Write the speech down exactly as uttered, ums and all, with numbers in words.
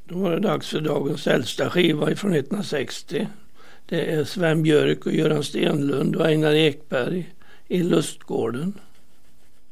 Då var det dags för dagens äldsta skiva från nittonhundrasextio. Det är Sven Björk och Göran Stenlund och Einar Ekberg i Lustgården.